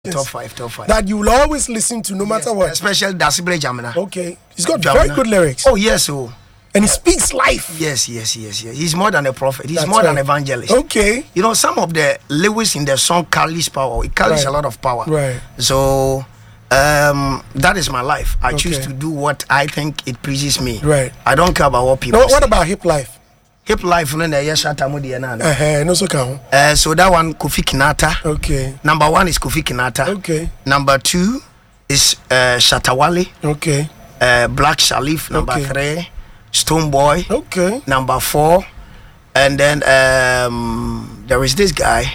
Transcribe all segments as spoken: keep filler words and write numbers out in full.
Yes. Top five, top five. That you will always listen to no matter yes, what. Especially Dasibre Jamina. Okay. He's got Jamina. Very good lyrics. Oh, yes. Oh. And he speaks life. Yes, yes, yes, yes. He's more than a prophet. He's That's more right. than an evangelist. Okay. You know, some of the lyrics in the song carries power. It carries right. a lot of power. Right. So, um, that is my life. I okay. choose to do what I think it pleases me. Right. I don't care about what people no, what say. about hip life? Hip life, no, yes, Shatamudi and uh-huh, no, so count. Uh, so that one, Kofi Kinata. Okay. Number one is Kofi Kinata. Okay. Number two is uh, Shatawale. Okay. Uh, Black Shalif. Number okay. three, Stone Boy. Okay. Number four, and then um, there is this guy.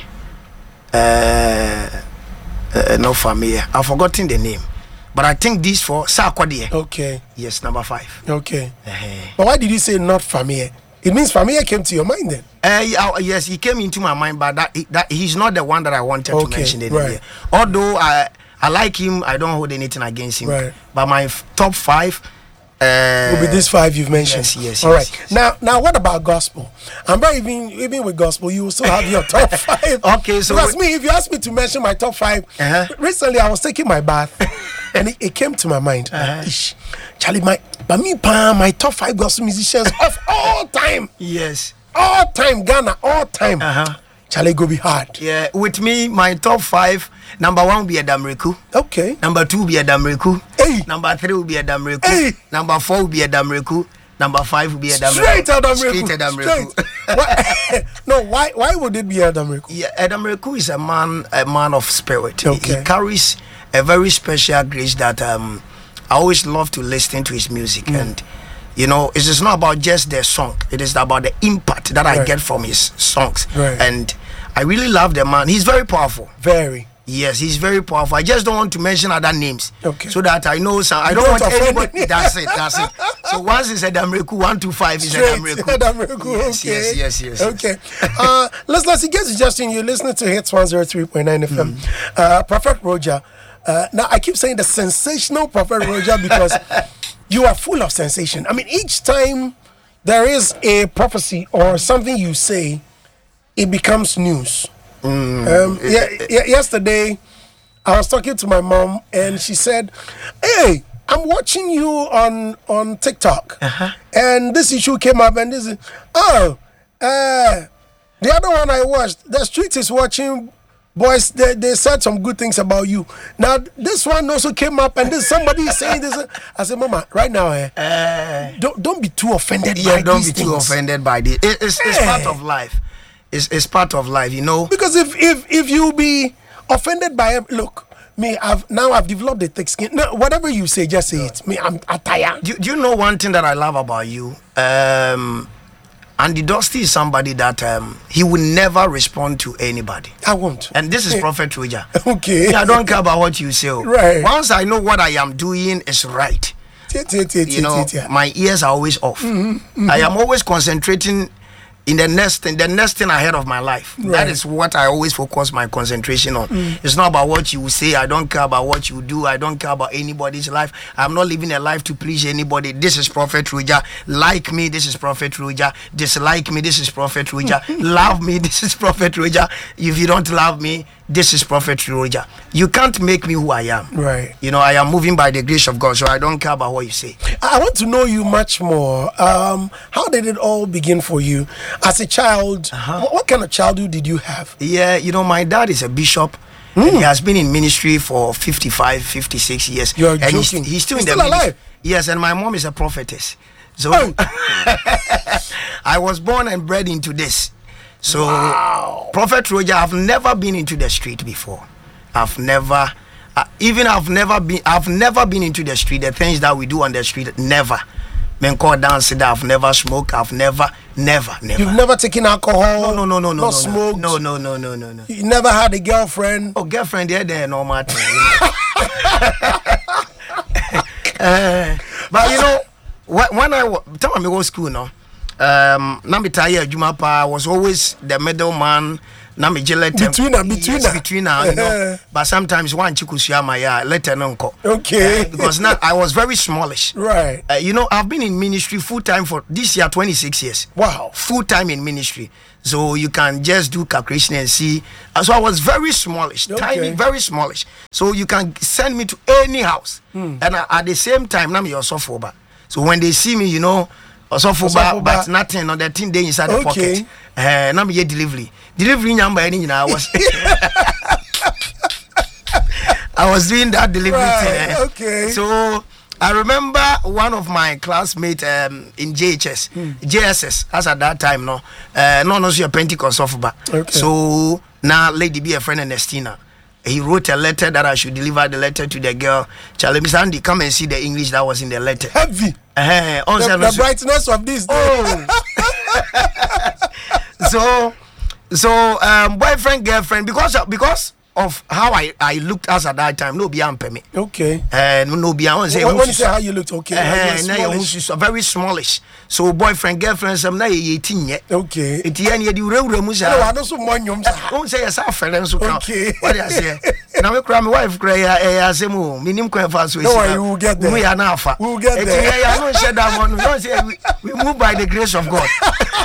Uh, uh, no familiar. I've forgotten the name, but I think these four. Sarkodie. Okay. Yes, number five. Okay. Uh-huh. But why did you say not familiar? It means familiar came to your mind then. Uh, yeah, yes, he came into my mind, but that, that he's not the one that I wanted okay, to mention. In right. Here. Although I I like him, I don't hold anything against him. Right. But my f- top five uh, will be these five you've mentioned. Yes, yes. All yes, right. Yes. Now, now, what about gospel? I'm very even even with gospel, you will still have your top five. Okay, so because me, if you ask me to mention my top five, uh-huh. recently I was taking my bath, and it, it came to my mind. Uh-huh. Ish, Charlie, my but me, my top five gospel musicians of all time. Yes. All time Ghana, all time. Uh-huh. Charlie go be hard. Yeah, with me, my top five. Number one will be a Damreku. Okay. Number two will be a Damreku. Hey. Number three will be a Damreku. Hey. Number four will be a Damreku. Number five will be a Damreku. Straight a Damreku. Straight a Damreku. Why, no, why why would it be a Damreku? Yeah, a Damreku is a man, a man of spirit. Okay. He, he carries a very special grace that um, I always love to listen to his music. Mm. And you know, it is not about just the song. It is about the impact that right. I get from his songs. Right. And I really love the man. He's very powerful. Very. Yes, he's very powerful. I just don't want to mention other names. Okay. So that I know some. I don't, don't want anybody. That's it. That's it. So once it's a Damreku, one to five is a Damreku. Damreku. Yes, okay. yes, yes, yes. Okay. uh, let's let's see. Guess Justin, you're listening to Hits one oh three point nine F M. Mm. Uh, Prophet Roger. Uh, now I keep saying the sensational Prophet Roger because you are full of sensation. I mean, each time there is a prophecy or something you say, it becomes news. Mm. Um, yeah, yeah, yesterday, I was talking to my mom, and she said, "Hey, I'm watching you on on TikTok, uh-huh. and this issue came up, and this is oh, uh, the other one I watched, the street is watching." Boys, they, they said some good things about you. Now, this one also came up, and this somebody is saying this. I said, Mama, right now, eh, uh, don't don't be too offended yeah, by don't these be things. too offended by this. It, it's, it's hey. part of life. It's, it's part of life, you know. Because if if if you be offended by look, me, I've now I've developed a thick skin. No, whatever you say, just say it. Me, I'm, I'm tired. Do, do you know one thing that I love about you? Um, Andy Dusty is somebody that um, he will never respond to anybody. I won't. And this is Prophet Roger. Okay. I don't care about what you say. Right. Once I know what I am doing is right, you know, my ears are always off. Mm-hmm, mm-hmm. I am always concentrating in the next thing, the next thing ahead of my life. Right. That is what I always focus my concentration on. Mm. It's not about what you say. I don't care about what you do. I don't care about anybody's life. I'm not living a life to please anybody. This is Prophet Roger. Like me, this is Prophet Roger. Dislike me, this is Prophet Roger. Love me, this is Prophet Roger. If you don't love me, this is Prophet Roger. You can't make me who I am. Right. You know, I am moving by the grace of God, so I don't care about what you say. I want to know you much more. Um, how did it all begin for you? As a child, uh-huh. what, what kind of childhood did you have? Yeah, you know, my dad is a bishop. Mm. And he has been in ministry for fifty-five, fifty-six years. You're and joking. He's, he's still he's in still the alive. ministry. Yes, and my mom is a prophetess. So oh. I was born and bred into this. So, wow. Prophet Roger, I've never been into the street before. I've never, uh, even I've never been, I've never been into the street. The things that we do on the street, never. Men call dance that I've never smoked. I've never, never, never. You've never taken alcohol? No, no, no, no, no. Not no, smoked? No, no, no, no, no, no. You never had a girlfriend? Oh, girlfriend, they're there, no matter. uh, but you know, when I tell me go school now. Um, Nambitaya Jumapa was always the middleman na me letter between her, between yes, her. between her, you know. But sometimes one chikusiyama ya letter nonko. Okay. Uh, because now I was very smallish. Right. Uh, you know, I've been in ministry full time for this year twenty-six years. Wow. Full time in ministry. So you can just do calculation and see. Uh, so I was very smallish, Okay. tiny, very smallish. So you can send me to any house. Hmm. And uh, at the same time, I'm your software. So when they see me, you know, software, but nothing on the thing they inside the Okay. pocket. Uh, now me delivery. Delivery number, any I was. I was doing that delivery Right. thing. Eh? Okay. So I remember one of my classmates um, in J H S, hmm. J S S, as at that time, no, uh, no, no, so Pentecost of ba. Okay. So now, lady be a friend Ernestina. He wrote a letter that I should deliver the letter to the girl. Charlie, Miss Andy, come and see the English that was in the letter. Heavy. Uh, the, the brightness of this. Oh. so, so um, boyfriend, girlfriend, because of, because. of how I, I looked as at that time, no be ampe me. Okay. And uh, no be I say when, when you say how you looked, okay. Uh, smallish. Very smallish. So boyfriend, girlfriend, some na eighteen yet. Okay. It yen ye di reure mu sa. No, I don't so manyom sa. Don't say yes friend so come. Okay. What I say? Now we cry my wife cry eh asemu. Minim kwan fa so. No worry, we will get there. We are na afa. We will get there. It yeah, no share that one. Don't say we, we move by the grace of God.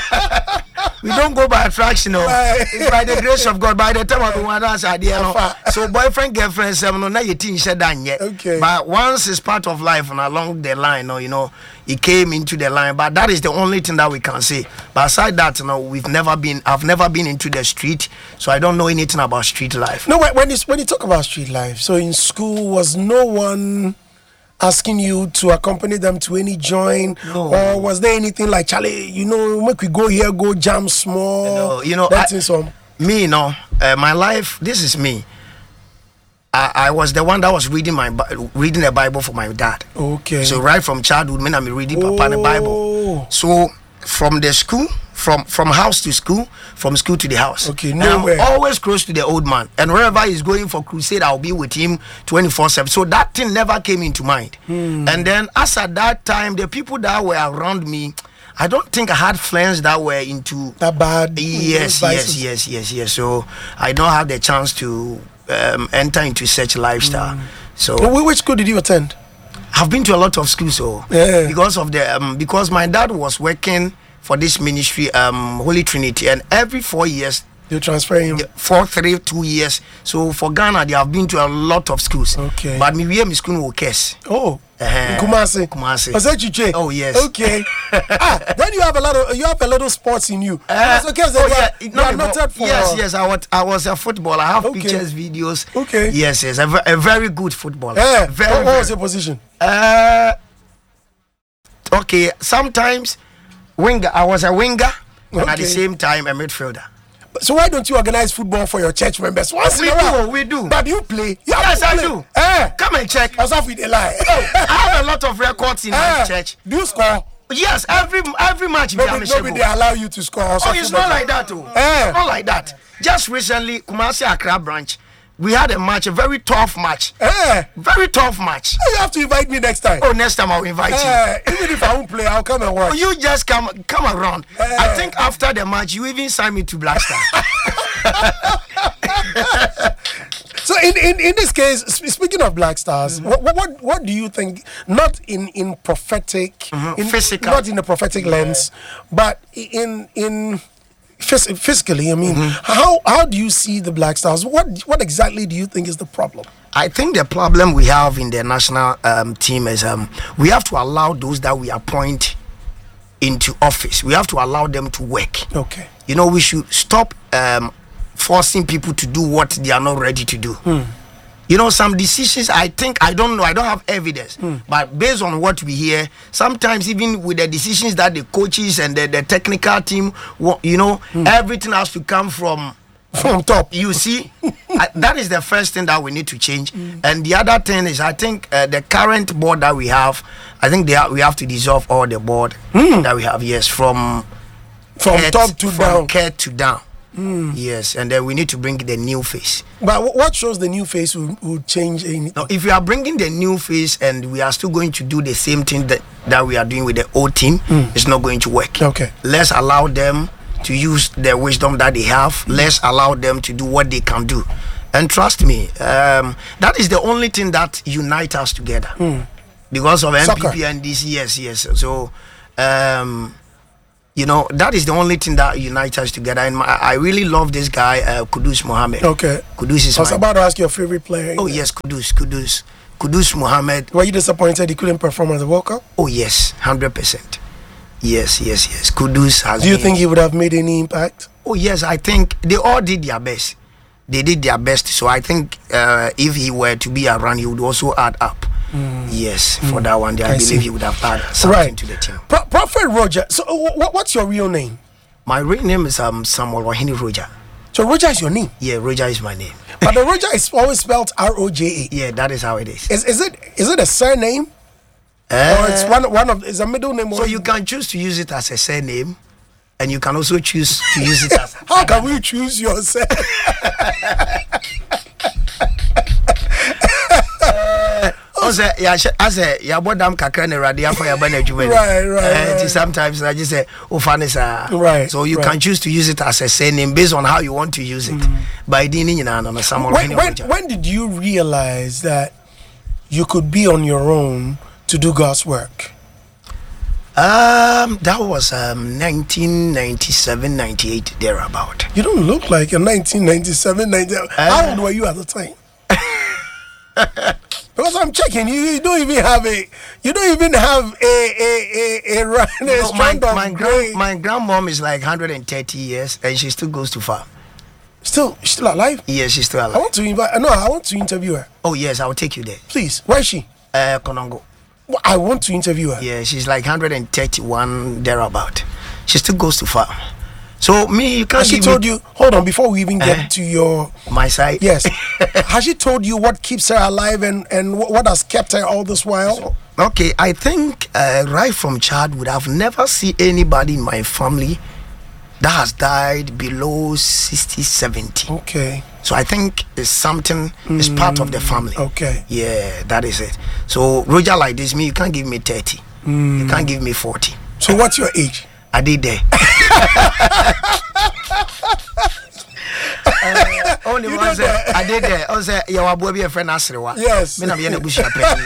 We don't go by attraction, no. It's by the grace of God. By the time of the one that's idea, no. So boyfriend, girlfriend, some no, now you think said done yet. Okay. But once it's part of life and along the line, no, you know, it came into the line. But that is the only thing that we can say. But aside that, you know, we've never been. I've never been into the street, so I don't know anything about street life. No, when you when you talk about street life, so in school was no one asking you to accompany them to any joint, no. Or was there anything like Charlie? You know, make we go here, go jam small. No, you know, that's I, in some. Me, you know, uh, my life. This is me. I, I was the one that was reading my reading the Bible for my dad. Okay. So right from childhood, me, I'm reading Papa oh. the Bible. So from the school, from from house to school, from school to the house. Okay, nowhere. I'm always close to the old man, and wherever he's going for crusade, I'll be with him twenty-four seven. So that thing never came into mind. Hmm. And then as at that time, the people that were around me, I don't think I had friends that were into that bad. Yes, yes, yes, yes, yes. So I don't have the chance to um, enter into such lifestyle. Mm. So, well, which school did you attend? I've been to a lot of schools, so yeah. because of the um, because my dad was working for this ministry, um, Holy Trinity, and every four years you transfer him. Four, three, two years. So for Ghana, they have been to a lot of schools. Okay. But me, we are school will case. Oh. Uh-huh. Kumasi. Kumasi. Was that you? Oh yes. Okay. ah, then you have a lot of you have a lot of sports in you. Uh, okay, so oh, you yeah. are, you are noted for. Yes, yes. I was I was a footballer. I have okay. pictures, videos. Okay. Yes, yes. A, a very good footballer. Yeah. Very. What, what very, was your position? Uh. Okay. Sometimes winger. I was a winger, okay. And at the same time a midfielder. So why don't you organize football for your church members? Once we in a while, do, we do. But you play. You yes, I play. do. Eh. Come and check. I was off with a lie. Oh, I have a lot of records in eh. my church. Do you score? Yes, every every match. Maybe, maybe they allow you to score. Oh, it's not like that, too. Eh. Not like that. Just recently, Kumasi Accra branch, we had a match, a very tough match. Eh. Very tough match. You have to invite me next time. Oh, next time I'll invite eh. you. Even if I won't play, I'll come and watch. Oh, you just come come around. Eh. I think after the match, you even signed me to Black Star. So in, in, in this case, speaking of Black Stars, mm-hmm. what, what what do you think? Not in in prophetic, mm-hmm. in, physical, not in a prophetic yeah. lens, but in in phys- physically. I mean, mm-hmm. how how do you see the Black Stars? What what exactly do you think is the problem? I think the problem we have in the national um, team is um, we have to allow those that we appoint into office. We have to allow them to work. Okay. You know, we should stop um, forcing people to do what they are not ready to do. Hmm. You know, some decisions, I think, I don't know, I don't have evidence, hmm. but based on what we hear, sometimes even with the decisions that the coaches and the, the technical team, you know, hmm. everything has to come from from top. You see, I, that is the first thing that we need to change. Hmm. And the other thing is, I think uh, the current board that we have, I think they are, we have to dissolve all the board hmm. that we have, yes, from from head, top to from down. Head to down. Mm. Yes, and then we need to bring the new face. But what shows the new face will, will change anything? No, if we are bringing the new face and we are still going to do the same thing that, that we are doing with the old team, mm. it's not going to work. Okay. Let's allow them to use the wisdom that they have. Let's allow them to do what they can do. And trust me, um, that is the only thing that unites us together. Mm. Because of M P P and this, yes, yes. So, um, you know, that is the only thing that unites us together. And my, I really love this guy, uh, Kudus Mohammed. Okay. Kudus is I was my, about to ask your favorite player. Oh, yes, Kudus, Kudus. Kudus Mohammed. Were you disappointed he couldn't perform at the World Cup? Oh, yes, one hundred percent. Yes, yes, yes. Kudus has Do you been, think he would have made any impact? Oh, yes, I think they all did their best. They did their best. So I think uh, if he were to be around, he would also add up. Mm. Yes, for mm. that one, I, I believe see. he would have added something right. to the team. Pro- Prophet Roger, so uh, what, what's your real name? My real name is um, Samuel Wahini Roger. So Roger is your name? Yeah, Roger is my name. But the Roger is always spelled R O J A. Yeah, that is how it is. Is, is it is it a surname? Uh, or it's one one of is a middle name? So you can choose to use it as a surname, and you can also choose to use it as. How can we choose your surname? As a as a yabodam kakra ne radia for yabana adwuma. Right, right. Uh, sometimes I just say ofanisa. Right. So you right. can choose to use it as a surname based on how you want to use it. Mm. By dini nyina no Samuel. When, when, when did you realize that you could be on your own to do God's work? Um, that was um nineteen ninety-seven, ninety-eight thereabout. You don't look like you're nineteen ninety-seven, ninety-eight. Uh, How old were you at the time? Because I'm checking, you, you don't even have a, you don't even have a a a, a, run, a no, strand my, of my, gray. grand, my grandmom is like one hundred thirty years, and she still goes to farm. Still, she's still alive? Yes, she's still alive. I want to invite. No, I want to interview her. Oh yes, I will take you there. Please, where is she? Uh, Konongo. Well, I want to interview her. Yeah, she's like one hundred thirty-one thereabout. She still goes to farm. So me, you can't. Has she told me... you? Hold on, before we even get uh, to your my side. Yes. Has she told you what keeps her alive and and what has kept her all this while? So, okay, I think uh, right from childhood, I've never seen anybody in my family that has died below sixty, seventy. Okay. So I think it's something. Mm, it's part of the family. Okay. Yeah, that is it. So Roger like this, me, you can't give me thirty. Mm. You can't give me forty. So what's your age? I did there. uh, only you one say, I did there. I say, you are a friend Asrewa. Yes. Me na me na busha penny.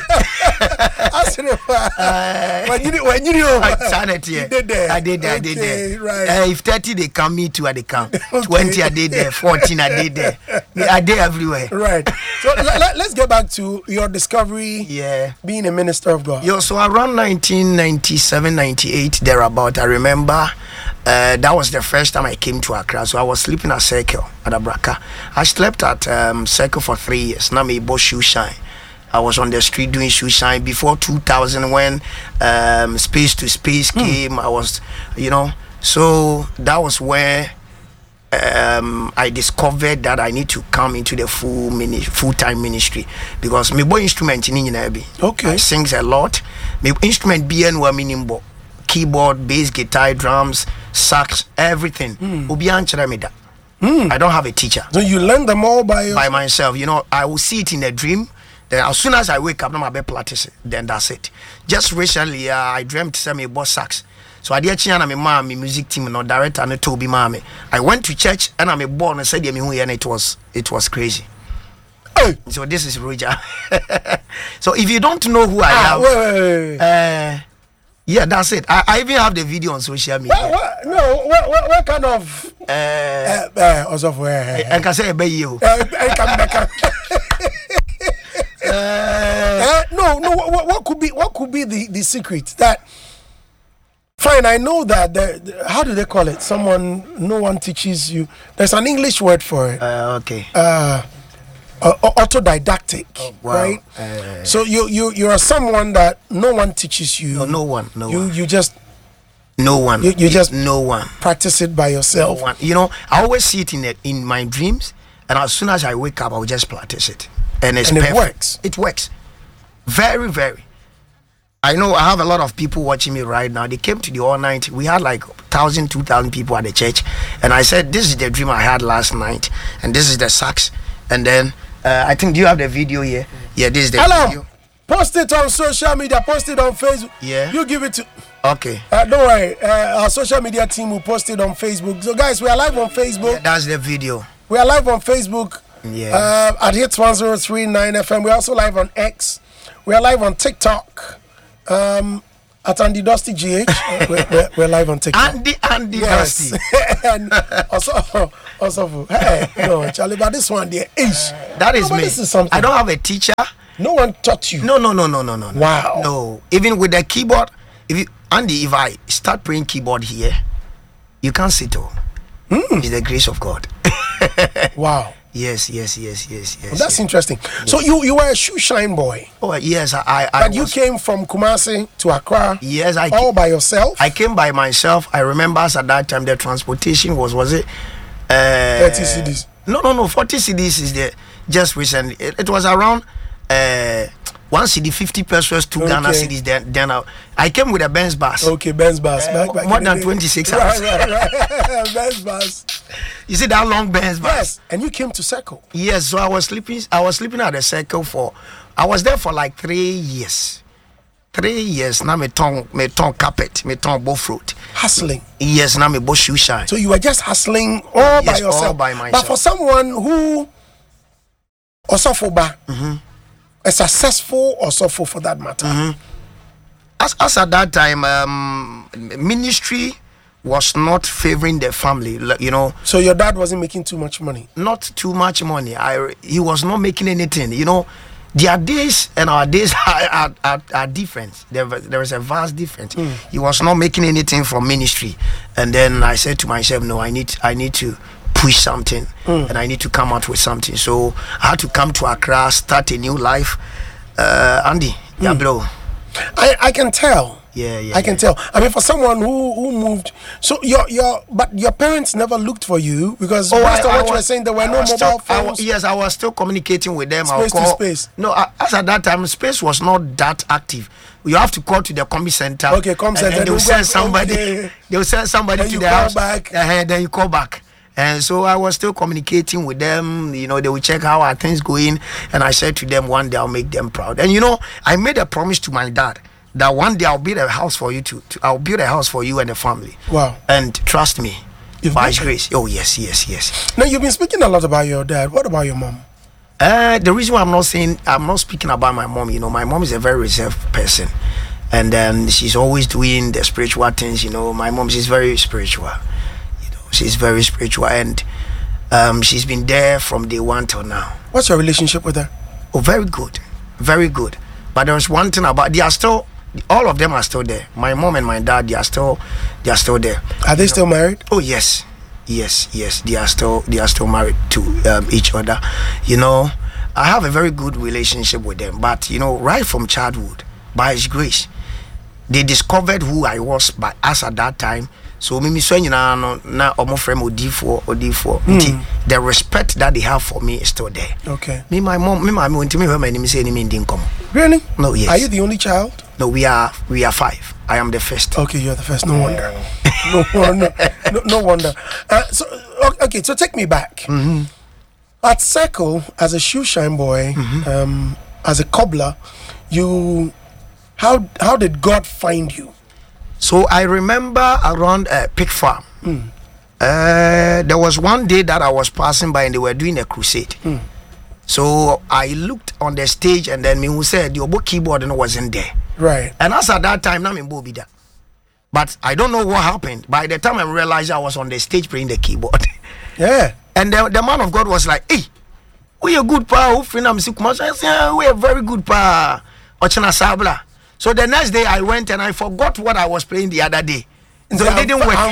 Asrewa. When you when you know sanity. You did there. I did there. Okay, I did there. Right. Uh, if thirty they come, me too. I they come. Okay. Twenty I did there. Fourteen I did there. I did everywhere. Right. So let, let, let's get back to your discovery. Yeah. Being a minister of God. Yo, so around nineteen ninety-seven, ninety-eight thereabout, I remember. Uh, that was the first time I came to Accra. So I was sleeping at Circle at Abraka. I slept at um, Circle for three years. Now me bought shoe shine. I was on the street doing shoe shine before two thousand when um, Space to Space mm. came. I was, you know, so that was where um, I discovered that I need to come into the full mini, full-time ministry because me boy instrument in Inabi. Okay. I sings a lot. Me instrument B N wa minimbo. Keyboard, bass, guitar, drums, sax, everything. Mm. Mm. I don't have a teacher. So you learn them all by yourself? By myself. You know, I will see it in a dream. Then as soon as I wake up, I'm going to practice it. Then that's it. Just recently, uh, I dreamt to me about sax. So I did china my mom, my music team, no director, and Toby Mami. I went to church and I'm a born and said, and it was it was crazy. Hey. So this is Roger. So if you don't know who I ah, am, wait, wait, wait. Uh, yeah, that's it. I, I even have the video on social media. What, what, no, what, what, what kind of? Uh, uh, uh, also for. I can say about you. Uh, no, no. What, what could be? What could be the, the secret? That fine. I know that. The, the, how do they call it? Someone. No one teaches you. There's an English word for it. Uh, okay. Uh, uh, autodidactic, oh, wow. right? Uh, so you you you are someone that no one teaches you. No, no one. No you, one. You just. No one. You, you just no one. Practice it by yourself. No one. You know, I always see it in the, in my dreams, and as soon as I wake up, I will just practice it, and it's and perfect. It works. It works. Very, very. I know I have a lot of people watching me right now. They came to the all night. We had like thousand, two thousand people at the church, and I said, "This is the dream I had last night, and this is the sax." And then uh, I think, do you have the video here? Mm. Yeah, this is the Hello. video. Post it on social media. Post it on Facebook. Yeah. You give it to. Okay. Uh, don't worry. Uh, our social media team will post it on Facebook. So, guys, we are live on Facebook. Yeah, that's the video. We are live on Facebook. Yeah. Uh, at Hits one oh three point nine F M. We're also live on X. We are live on TikTok. Um, at Andy Dusty G H. uh, we're, we're, we're live on TikTok. Andy, Andy yes. Dusty. And also, also, hey, no, Charlie, but this one, there is. That is no, me. This is something. I don't have a teacher. No one taught you. No, no, no, no, no, no. Wow. No. Even with the keyboard, if you, Andy, if I start playing keyboard here, you can't sit all. Mm. It's the grace of God. Wow. Yes, yes, yes, yes, yes. Well, that's yes. interesting. Yes. So you you were a shoe shine boy. Oh yes, I. I but I you was, came from Kumasi to Accra. Yes, I. All by yourself. I came by myself. I remember as at that time the transportation was was it. Uh, Thirty cedis. No, no, no. Forty cedis is the just recently. It, it was around. Uh, One cedi, fifty pesos, two okay. Ghana cedis. Then, then I, I came with a Benz bus. Okay, Benz bus. Uh, back, back more than twenty-six hours. Right, right, right. Benz bus. You see that long Benz bus? Yes. And you came to Circle. Yes. So I was sleeping. I was sleeping at the Circle for. I was there for like three years. Three years. Now me tongue, me tongue carpet, me tongue both fruit. Hustling. Yes. Now me both shoe shine. So you were just hustling all yes, by yourself. All by myself. But for someone who also for ba. Mm-hmm. A successful or successful for that matter. Mm-hmm. As, as at that time, um, ministry was not favoring the family, you know. So your dad wasn't making too much money? Not too much money. I he was not making anything. You know, their days and our days are, are, are, are different. There, there is a vast difference. Mm. He was not making anything from ministry. And then I said to myself, no, I need I need to push something mm. and I need to come out with something. So I had to come to Accra, start a new life. Uh, Andy, mm. yeah, bro. I, I can tell. Yeah, yeah. I can yeah. tell. I mean, for someone who, who moved, so your your but your parents never looked for you because oh, based I, on what was, you were saying, there were I no mobile still, phones. I, yes, I was still communicating with them. Space call, to space. No, uh, as at that time, space was not that active. You have to call to the comm center. Okay, comm center. And they will send somebody. Okay. They will send somebody then to you the call house. Back. Uh, then you call back. And so I was still communicating with them. You know, they will check how are things going. And I said to them, one day I'll make them proud. And you know, I made a promise to my dad that one day I'll build a house for you to, to I'll build a house for you and the family. Wow. And trust me, You've by His grace. Oh yes, yes, yes. Now you've been speaking a lot about your dad. What about your mom? Uh, the reason why I'm not saying I'm not speaking about my mom, you know, my mom is a very reserved person. And then she's always doing the spiritual things, you know. My mom, she's very spiritual. She's very spiritual and um, she's been there from day one till now. What's your relationship with her? Oh, very good. Very good. But there's one thing about, they are still, all of them are still there. My mom and my dad, they are still, they are still there. Are they you still know? married? Oh, yes. Yes, yes. They are still, they are still married to um, each other. You know, I have a very good relationship with them. But, you know, right from childhood, by His grace, they discovered who I was by us at that time. So me so nyina no na omo frame odi for odi for the respect that they have for me is still there. Okay. Me my mom me my me me my name say any me ndin come. Really? No, yes. Are you the only child? No, we are we are five. I am the first. Okay, you're the first. No wonder. no wonder. No, no wonder. Uh, so okay, so take me back. Mm-hmm. At Circle, as a shoe shine boy, mm-hmm. um, as a cobbler, you how how did God find you? So I remember around a uh, pig farm. Mm. Uh, there was one day that I was passing by and they were doing a crusade. Mm. So I looked on the stage and then me who said the obo keyboard wasn't there. Right. And as at that time, I'm in Bobida. But I don't know what happened. By the time I realized I was on the stage playing the keyboard. Yeah. And the, the man of God was like, hey, we are good pa. I said, we are very good pa. Ochana Sabla. So the next day I went and I forgot what I was playing the other day. So it didn't work.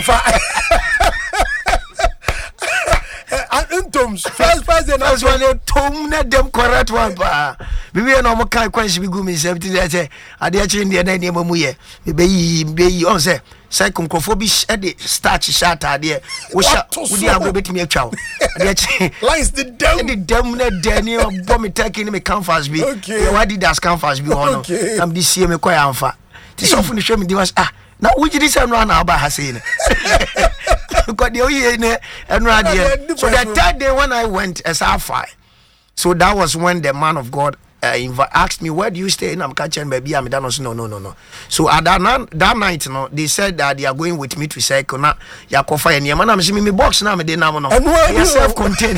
First, first, then I was one of them them correct one. Maybe I know more kind question we go me seventy. I say, I did actually in the other name of Muye. Maybe be on say, psychophobia at the starch shot idea. We shall we are going to me a child. Lies the dumb, the dumb, Daniel, bomb attacking me canvas be. Okay, why did that canvas be on? Okay, I'm this year me quite amfa. This often show me was ah. Now we did this and run about Hassan. Because the only and radio. So the third day when I went as I five, so that was when the man of God uh, inv- asked me, where do you stay? And I'm catching baby. I'm done. No, no, no, no. So at that, na- that night, you know, they said that they are going with me to Circle. Na Yakofa and Yamana, me me box now, me de na no. I self-contained.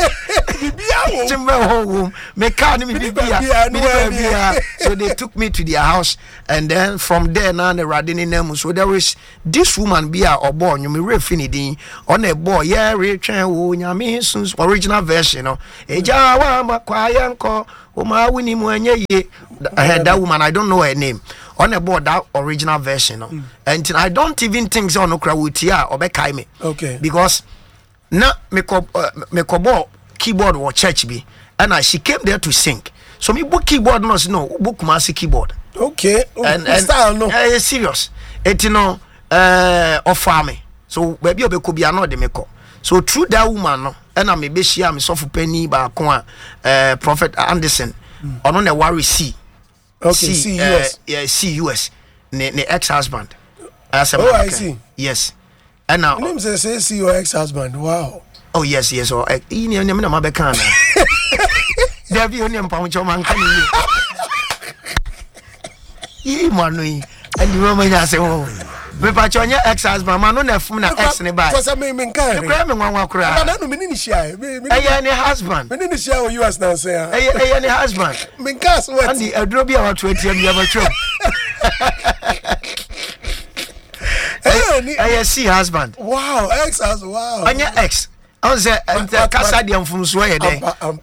Me can't me be. So they took me to their house, and then from there now the radini name. So there is this woman be a born you me refinity on a boy yeah rich and original version, you know. Eja wa kwayanko uma wini mwenye ye. I had that woman, I don't know her name. On a board that original version, you know. Mm. And I don't even think so no crowutia or bekai me. Okay. Because na me ko me ko keyboard or church be, and I she came there to sing. So me book keyboard no no book master keyboard. Okay. Oh, and and style no. Eh, serious. It you know uh offer me. So baby obe ko bia no de me ko. So through that woman no, and I me be share me so for penny ba ko uh Prophet Anderson. Mm. Ono na worry C. Okay, C U S. Uh, yeah, C U S. Ne ne ex-husband. As a oh, I see. Yes. And now name says say see your ex-husband. Wow. Oh yes, yes. Oh, you know, I'm not becana. There be only a pound of man coming. You money, and the woman has a home. But your ex-husband, man, on a phone, ex nearby. What's a mean? Can't grab one walk around. I don't mean any shy. Any husband. We need to share you as now, say. Any husband. Because what? And the Adobe about twenty and you have a trip. I see husband. Wow, ex-husband. Wow. And your ex. On the Casadian from Sway day.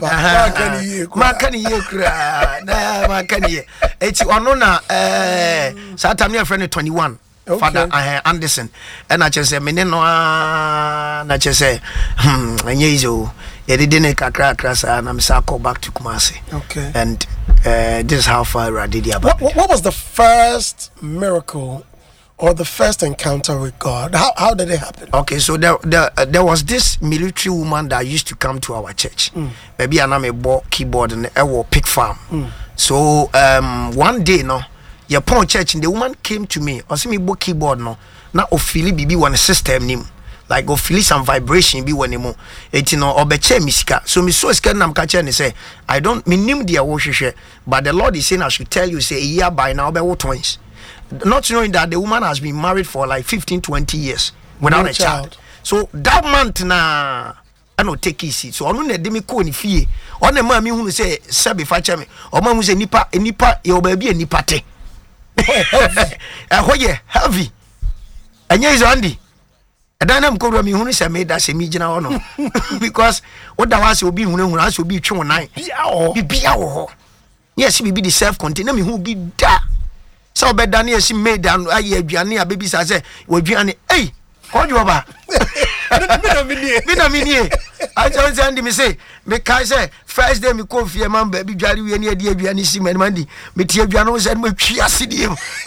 Macani, na Macani. It's on uh Satamia friend twenty-one. Father Anderson. And I just say, Menino, I just say, hmm, and you, you didn't crack crass, and I'm Sako back to Kumasi. Okay. And uh, this is how far I did about what, what was the first miracle or the first encounter with God? How how did it happen? Okay, so there there, uh, there was this military woman that used to come to our church. Mm. Maybe I am a bought keyboard and a pig farm. Mm. So um one day no, your pawn church and the woman came to me. I see me book keyboard no. Now ofili bibi one system nim. Like ofili some vibration be one mo. It you know obeche misika. So me so scared nam catch and say I don't me nim dia worship, but the Lord is saying I should tell you say a year by now be what twins. Not knowing that the woman has been married for like fifteen, twenty years without no a child. child. So that month na I no take easy. So onu na de me ko ni fie. On na ma mi hu say sabi fa cha me. O ma hu say nipa nipa e o ba bi nipa te. Eh hoye heavy. Anya is Andy. Edan na mko mi hu say me da say mi gina ho no. Because what da wa say obi hu hu as obi twe wonan. Bia ho. Bia ho. Yes, be the self contained. Na me hu bi da. So be Daniel she made and aye aduane a baby say we aduane hey ko jo ba me na me nie I just send me say me kai say first day me ko fie man baby dware we ne ade aduane si man man di me tie aduane wo say me twi ase die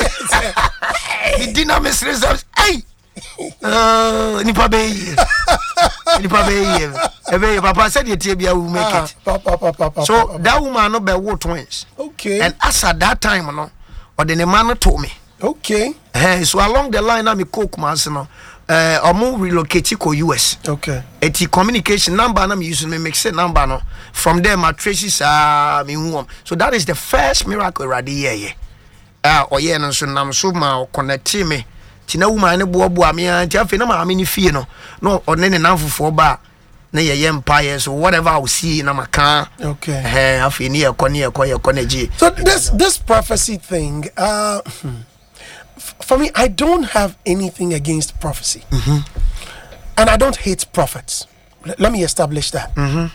me dina me stress hey uh ni pa be ni pa be e be papa said you tie bia we make it papa papa so that woman no be wo twins okay and as at that time no or the man told me. Okay. Uh, so along the line, I'm a cook man. No, uh, I'm relocated to U S. Okay. It's the communication number I'm using. Me make sense number no. From there, my traces are me home. So that is the first miracle right here. Ah, oh yeah, no so nam so ma connect me. Tina woman ne bo bo ami anti afi na ma mi ni fie no. No, or ne ne namfofo ba. Na ye empire so whatever I will see na maka okay eh afi ni ekone ekone ekone ji. So this this prophecy thing uh f- for me I don't have anything against prophecy. Mm-hmm. And I don't hate prophets. L- let me establish that. Mm-hmm.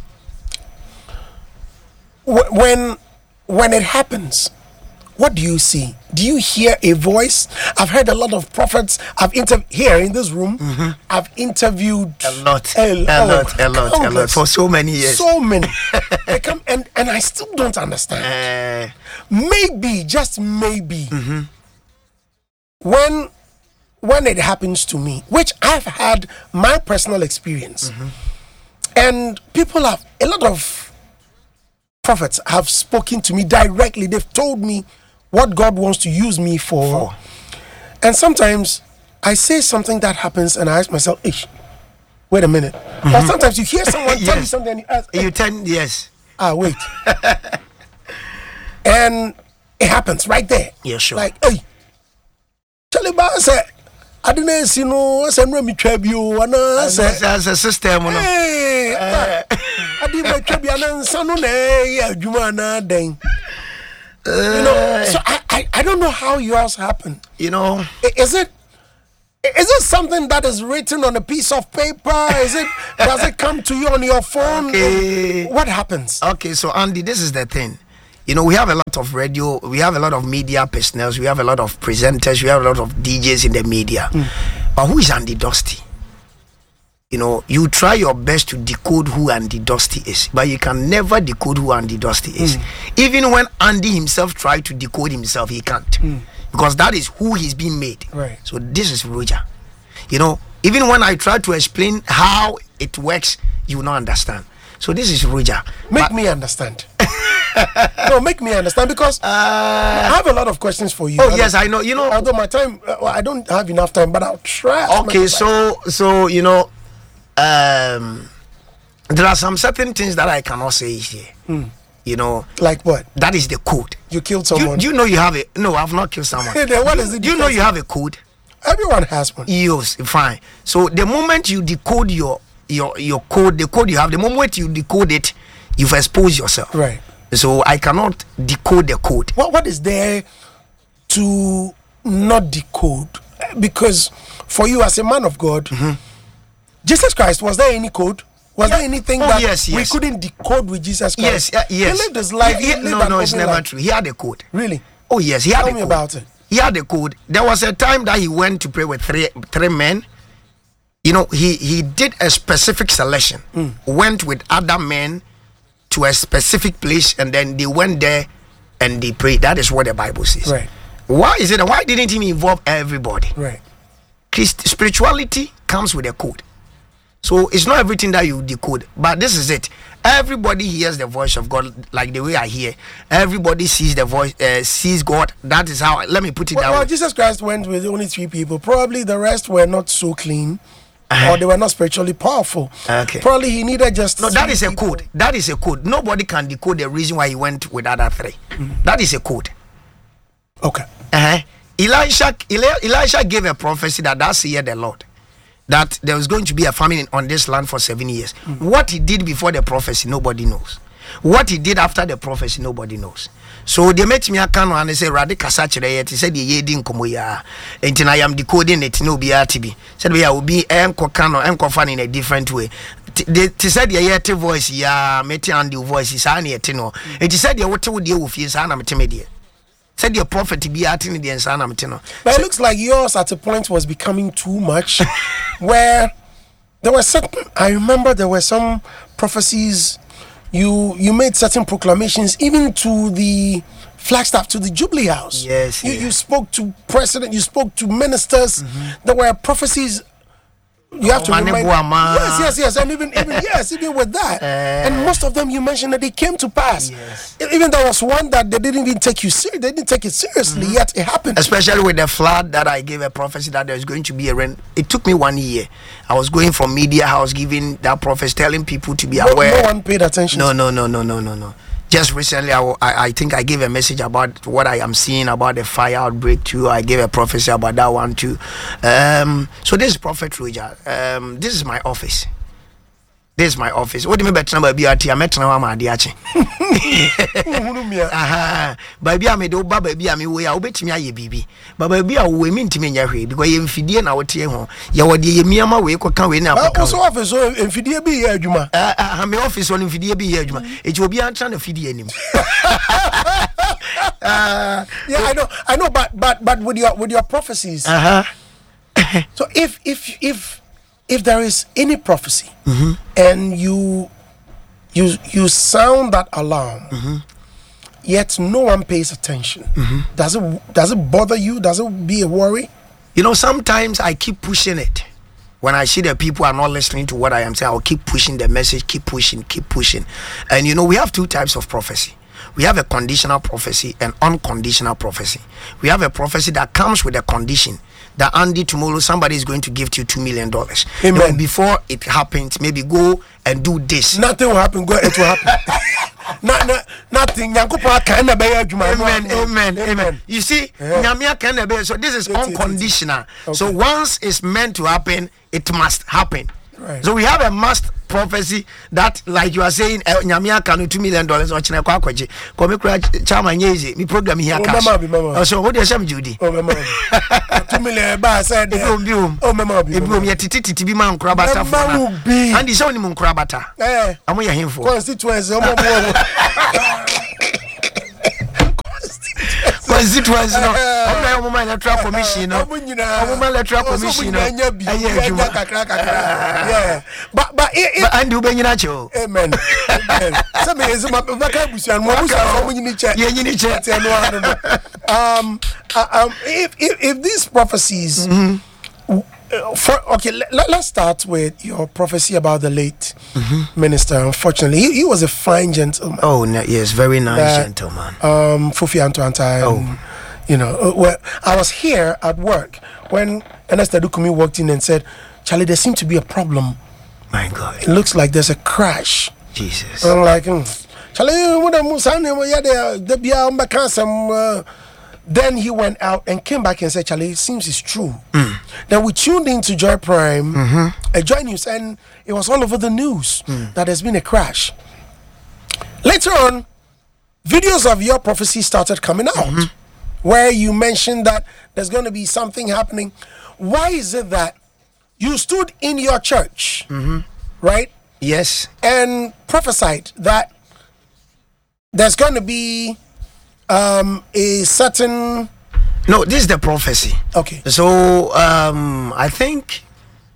W- when when it happens, what do you see? Do you hear a voice? I've heard a lot of prophets. I've interviewed here in this room. Mm-hmm. I've interviewed a lot, a, a oh, lot, a lot, a lot for so many years. So many. They come and and I still don't understand. Uh, maybe, just maybe, mm-hmm. when when it happens to me, which I've had my personal experience, mm-hmm. and people have a lot of prophets have spoken to me directly. They've told me what God wants to use me for. for. And sometimes I say something that happens and I ask myself, Ish, wait a minute. Mm-hmm. Or sometimes you hear someone yes. tell you something and you ask, you tell yes. Ah, wait. and it happens right there. Yeah, sure. Like, hey, Taliban said, I didn't see no, I said, let me trap you, and I said, as a system, hey, I didn't trap you, and son, yeah, Jumana, dang. You know, so I, I, I don't know how yours happen. You know, is it is it something that is written on a piece of paper? Is it does it come to you on your phone? Okay. What happens? Okay, so Andy, this is the thing. You know, we have a lot of radio, we have a lot of media personnel, we have a lot of presenters, we have a lot of D Js in the media. Mm. But who is Andy Dusty? You know, you try your best to decode who Andy Dusty is, but you can never decode who Andy Dusty is. Mm. Even when Andy himself tried to decode himself, he can't. Mm. Because that is who he's being made. Right. So this is Roger. You know, even when I try to explain how it works, you will not understand. So this is Roger. Make but, me understand. No, make me understand, because uh, I have a lot of questions for you. Oh yes, I know. You know, although my time, uh, well, I don't have enough time, but I'll try. Okay, so so you know, um, there are some certain things that I cannot say here. Mm. You know, like what? That is the code. You killed someone. Do you, you know you have a? No, I've not killed someone. Then what is it? Do you know you have a code? Everyone has one. Yes, fine. So the moment you decode your your your code, the code you have, the moment you decode it, you've exposed yourself. Right. So I cannot decode the code. What what is there to not decode? Because for you as a man of God, mm-hmm. Jesus Christ, was there any code? Was yeah. there anything oh, that yes, yes. we couldn't decode with Jesus Christ? Yes, uh, yes. He lived his life. He, he, he lived no, no, it's never life. true. He had a code. Really? Oh yes, he had Tell a me code. about it. He had a code. There was a time that he went to pray with three three men. You know, he he did a specific selection. Mm. Went with other men to a specific place, and then they went there and they prayed. That is what the Bible says. Right. Why is it? Why didn't he involve everybody? Right. Christ, spirituality comes with a code. So it's not everything that you decode, but this is it. Everybody hears the voice of God like the way I hear. Everybody sees the voice, uh, sees God. That is how. Let me put it well, that well, way. Jesus Christ went with only three people. Probably the rest were not so clean. Uh-huh. Or they were not spiritually powerful. Okay. Probably he needed just. No, that is a people. code. That is a code. Nobody can decode the reason why he went with other three. Mm-hmm. That is a code. Okay. Uh-huh. Elisha, Eli- Elisha gave a prophecy that that's year the Lord, that there was going to be a famine on this land for seven years. Mm-hmm. What he did before the prophecy, nobody knows. What he did after the prophecy, nobody knows. So they met me a cano and they say Radical Saturday. He said the yedin komoya. And I am decoding it no be T V. Said we will be enko cano enko fan in a different way. They said the yeti voice ya meti and the voice is ani etino. And he said the what would you with his ana metemedia. Said your prophet to be at in the ansana metino. But it looks like yours at a point was becoming too much, where there were certain. I remember there were some prophecies. You you made certain proclamations even to the Flagstaff, to the Jubilee House. Yes. You yeah. you spoke to president. You spoke to ministers. Mm-hmm. There were prophecies. You have oh, to remind. Yes, yes, yes, and even even yes, even with that, uh, and most of them you mentioned that they came to pass. Yes. Even there was one that they didn't even take you seriously. They didn't take it seriously. Mm-hmm. Yet it happened. Especially with the flood that I gave a prophecy that there was going to be a rain. It took me one year. I was going from media house giving that prophecy, telling people to be no, aware. No one paid attention. No, no, no, no, no, no, no. Just recently, I, I, I think I gave a message about what I am seeing about the fire outbreak too. I gave a prophecy about that one too. Um, so this is Prophet Roger. Um, this is my office. This is my office. What do you mean by number B R T? I met now my diache. Aha. Baby, I made over baby. I mean, we are betting me a baby. But baby, I will mean to me because you feed na what you home. You are the Miama way could come in now. Also, office so in Fidia be here, Juma. I'm my office on in Fidia be here, Juma. It will be trying to feed him. Uh, yeah, I know, I know, but but but with your with your prophecies. Uh huh. So if if if if there is any prophecy, mm-hmm. and you you you sound that alarm, mm-hmm. yet no one pays attention, mm-hmm. does it does it bother you? Does it be a worry? You know, sometimes I keep pushing it. When I see that people are not listening to what I am saying, I'll keep pushing the message, keep pushing, keep pushing. And you know, we have two types of prophecy. we have a conditional prophecy and unconditional prophecy. We have a prophecy that comes with a condition that Andy, tomorrow somebody is going to give to you two million dollars. Amen. Before it happens, maybe go and do this. Nothing will happen. Go, it will happen. not, not, nothing. Amen. Amen. Amen. You see, yeah. So this is unconditional. Okay. So once it's meant to happen, it must happen. Right. So we have a must prophecy that, like you are saying, Nyamia can do two million dollars or China Kwakwaji. Come Chama Nyezi, me program here. Oh, so what is some Judy? Oh, mama. Two million bar said, oh, mama, be boom yet to be man crabata. And it's only moon crabata. Eh, I'm here for constituency. Constituency, no. I'm not a electoral commission, no. I'm not electoral commission, yeah. But but and you bring it you. Amen. Some is my vocabulary. Um, um, if if if these prophecies. For, okay, let, let's start with your prophecy about the late mm-hmm. minister. Unfortunately, he, he was a fine gentleman. Oh, no, yes, very nice that, gentleman. Um, Fufi Antoanta. Oh, you know, uh, well, I was here at work when Ernest Adukumi walked in and said, "Charlie, there seems to be a problem. My God, it looks like there's a crash." Jesus, I'm like, mm, Charlie, what am I saying? Then he went out and came back and said, Charlie, it seems it's true. Mm. Then we tuned into Joy Prime, mm-hmm. a Joy News, and it was all over the news mm. that there's been a crash. Later on, videos of your prophecy started coming out, mm-hmm. where you mentioned that there's going to be something happening. Why is it that you stood in your church, mm-hmm. right? Yes. And prophesied that there's going to be Um, a certain. No, this is the prophecy. Okay. So um, I think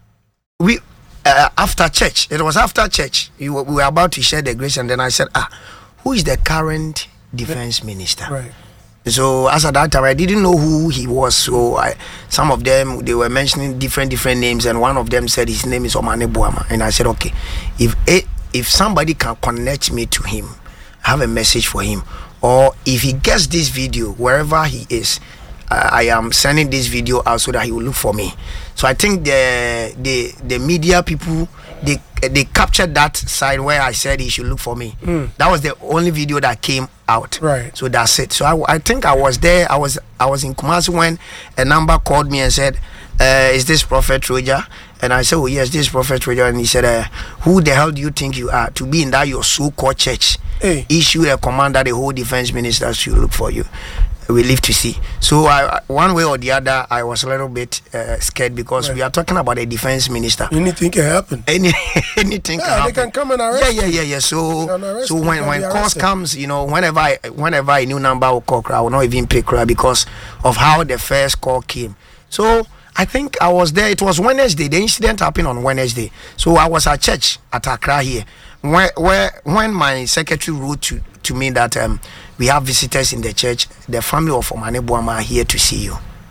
we uh, after church. It was after church. We were, we were about to share the grace, and then I said, "Ah, who is the current defense minister?" Right. So as at that time, I didn't know who he was. So I, some of them they were mentioning different different names, and one of them said his name is Omane Boama, and I said, "Okay, if it, if somebody can connect me to him, I have a message for him." Or if he gets this video wherever he is, uh, I am sending this video out so that he will look for me. So I think the the the media people they they captured that side where I said he should look for me. Mm. That was the only video that came out. Right. So that's it. So I, I think I was there. I was I was in Kumasi when a number called me and said, uh, "Is this Prophet Roger?" And I said, "Oh yes, this is Prophet Roger." And he said, uh, "Who the hell do you think you are to be in that your so-called church? Hey. Issue a command that the whole defense minister should look for you. We live to see." So I, one way or the other, I was a little bit uh, scared because right. we are talking about a defense minister. Anything can happen. Any anything yeah, can happen. They can come and arrest. Yeah, yeah, yeah, yeah. So so when when calls comes, you know, whenever I, whenever a new number will call, I will not even pick because of how the first call came. So I think I was there. It was Wednesday. The incident happened on Wednesday. So I was at church at Accra here. Where, where when my secretary wrote to, to me that um, we have visitors in the church, the family of Omane Boama are here to see you.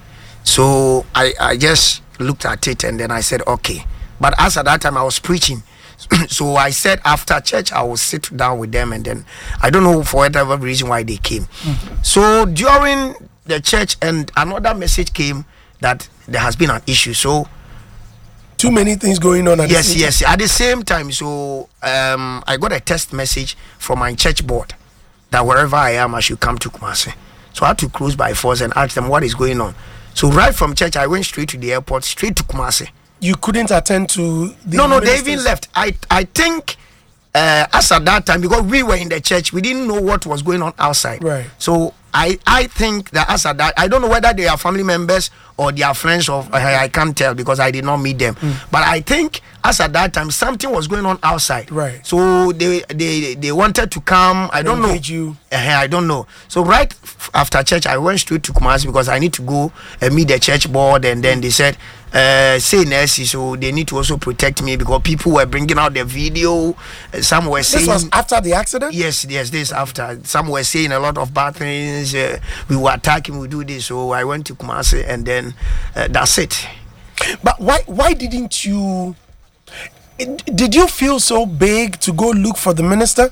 So I, I just looked at it and then I said, okay. But as at that time I was preaching. So I said after church I will sit down with them, and then I don't know for whatever reason why they came. Mm-hmm. So during the church, and another message came that there has been an issue. So too many things going on at yes the same yes time. At the same time. So um I got a text message from my church board that wherever I am I should come to Kumasi. So I had to cruise by force and ask them what is going on. So right from church I went straight to the airport, straight to Kumasi. You couldn't attend to the no no ministers? They even left. I I think uh, as at that time, because we were in the church, we didn't know what was going on outside. Right. So I, I think that as at that, I don't know whether they are family members or they are friends of, uh, I can't tell because I did not meet them. Mm. But I think as at that time, something was going on outside. Right. So they they, they wanted to come. I don't know. You. Uh, I don't know. So right after church, I went straight to Kumasi because I need to go and meet the church board. And then they said, uh, say Nessie, so they need to also protect me because people were bringing out the video. Uh, some were saying. This was after the accident? Yes, yes, this after. Some were saying a lot of bad things. Uh, we were attacking, we do this. So I went to Kumasi and then uh, that's it. But why why didn't you did you feel so big to go look for the minister?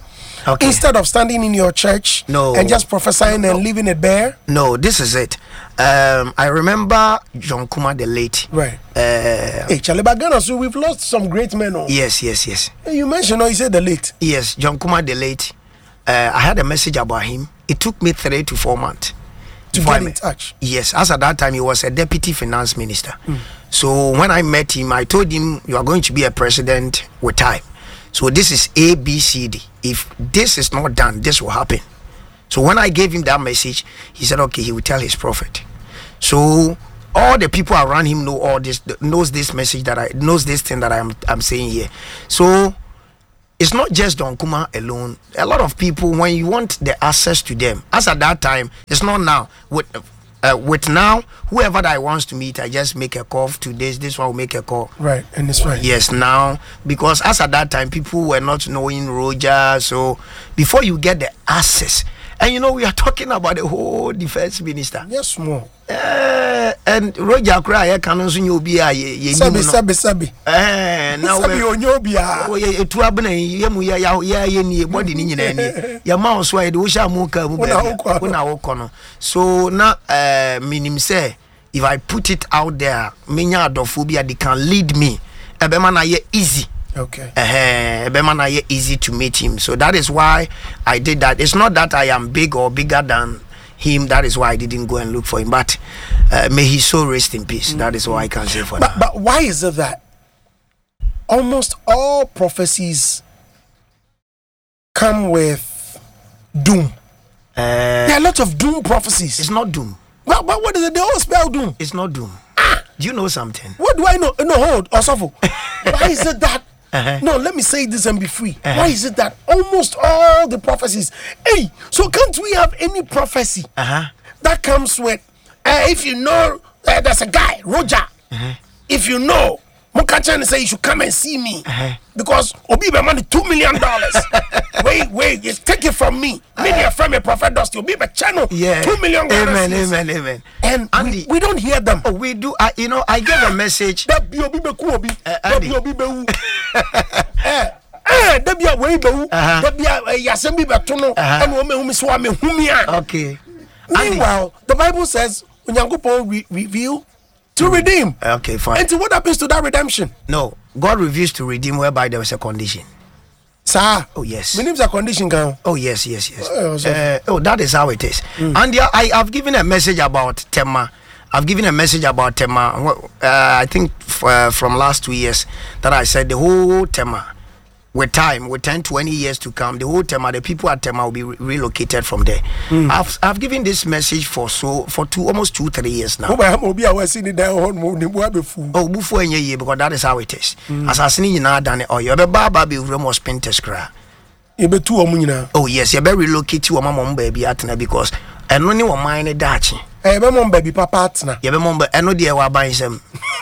Okay. Instead of standing in your church no. and just prophesying no, no. and leaving it bare? No, this is it. Um, I remember John Kuma the late. Right. Uh, hey, Charlie Bagana, so we've lost some great men. Oh. Yes, yes, yes. You mentioned, or you said the late. Yes, John Kuma the late. Uh, I had a message about him. It took me three to four months. To get in touch? Yes, as at that time, he was a deputy finance minister. Mm. So when I met him, I told him, you are going to be a president with time. So this is A, B, C, D. If this is not done, this will happen. So when I gave him that message, he said, okay, he will tell his prophet. So all the people around him know all this, knows this message that I, knows this thing that I'm, I'm saying here. So it's not just Don Kuma alone. A lot of people, when you want the access to them, as at that time, it's not now. With, uh, with now, whoever that wants to meet, I just make a call to this, this one will make a call. Right, and it's right. Yes, now, because as at that time, people were not knowing Roger. So before you get the access, and you know, we are talking about the whole defense minister. Yes, more. Uh, and Roger Cry, can also you be a sabi sabi sabi. Eh, now sabi onyobia. Oh, ye tu abena ye mu ya ya ye ni body ni nyina ni. Ya ma so e de wo sha mu ka mu ba. Una wo kono. So na eh minim say if I put it out there, menya adophobia they can lead me. Ebe ma na ye easy. Okay. Uh, Ebema easy to meet him. So that is why I did that. It's not that I am big or bigger than him. That is why I didn't go and look for him. But uh, may his soul rest in peace. Mm-hmm. That is all I can say for but, now. But why is it that almost all prophecies come with doom? Uh, there are a lot of doom prophecies. It's not doom. But, but what is it? They all spell doom. It's not doom. Ah. Do you know something? What do I know? No, hold. Osofo. Why is it that? Uh-huh. No, let me say this and be free. Uh-huh. Why is it that almost all the prophecies? Hey, so can't we have any prophecy uh-huh. that comes with? Uh, if you know, uh, there's a guy, Roger. Uh-huh. If you know, Mokachan say you should come and see me uh-huh. because Obi be money two million dollars. wait, wait, just take it from me. Uh-huh. Maybe from a prophet Dusty Obi be channel. Yeah, two million dollars. Amen, amen, amen. And Andy, we, we don't hear them. Oh, we do. Uh, you know, I gave a message. That be Obi be ku Obi. That be Obi be who. Eh, eh, that be a way be who. That be a yasem be betono. And woman who me so me humia. Okay. Meanwhile, the Bible says, "Unyankopon re- reveal to redeem." Okay, fine. And so what happens to that redemption? No, God reveals to redeem whereby there was a condition. Sir. Oh yes. My name's a condition, girl. Oh yes, yes, yes. Oh, uh, oh, that is how it is. Mm. And yeah, I have given a message about Tema. I've given a message about Tema. Uh, I think f- uh, from last two years that I said the whole Tema, with time, with ten, twenty years to come, the whole Tema, the people at Tema will be re- relocated from there. Mm. I've I've given this message for so for two almost two three years now. Oh, before any year because that is how it is. As I seen you now done or you be baba be almost pintes cra. You be two omunyina. Oh yes, you be relocate to mama baby atna because and only one mine dachi. Eh be mom baby papa atna. You be mom be eno de wa ban sem.